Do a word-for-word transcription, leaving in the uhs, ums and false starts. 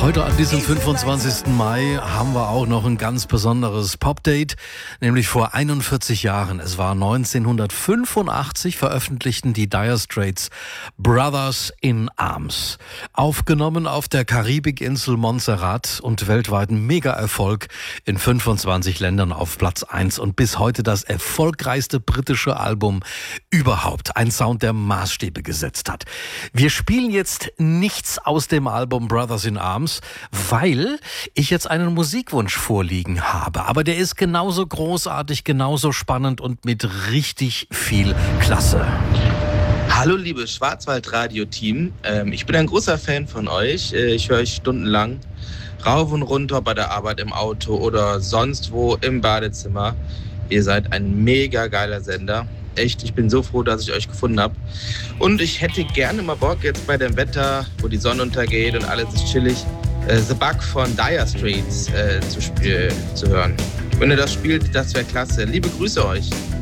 Heute an diesem fünfundzwanzigsten Mai haben wir auch noch ein ganz besonderes Popdate, nämlich vor einundvierzig Jahren. Es war neunzehnhundertfünfundachtzig, veröffentlichten die Dire Straits Brothers in Arms. Aufgenommen auf der Karibikinsel Montserrat und weltweit ein Mega-Erfolg in fünfundzwanzig Ländern auf Platz eins und bis heute das erfolgreichste britische Album überhaupt. Ein Sound, der Maßstäbe gesetzt hat. Wir spielen jetzt nichts aus dem Album Brothers in Arms, weil ich jetzt einen Musikwunsch vorliegen habe. Aber der ist genauso großartig, genauso spannend und mit richtig viel Klasse. Hallo liebe Schwarzwaldradio-Team, ähm, ich bin ein großer Fan von euch. Äh, ich höre euch stundenlang rauf und runter bei der Arbeit im Auto oder sonst wo im Badezimmer. Ihr seid ein mega geiler Sender. Echt, ich bin so froh, dass ich euch gefunden habe. Und ich hätte gerne mal Bock, jetzt bei dem Wetter, wo die Sonne untergeht und alles ist chillig, äh, The Bug von Dire Straits äh, zu, sp- zu hören. Wenn ihr das spielt, das wäre klasse. Liebe Grüße euch.